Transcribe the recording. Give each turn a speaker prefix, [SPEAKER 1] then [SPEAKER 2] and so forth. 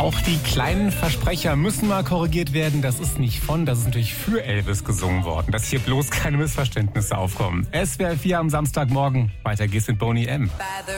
[SPEAKER 1] Auch die kleinen Versprecher müssen mal korrigiert werden. Das ist nicht von, das ist natürlich für Elvis gesungen worden. Dass hier bloß keine Missverständnisse aufkommen. SWR 4 am Samstagmorgen. Weiter geht's mit Boney M.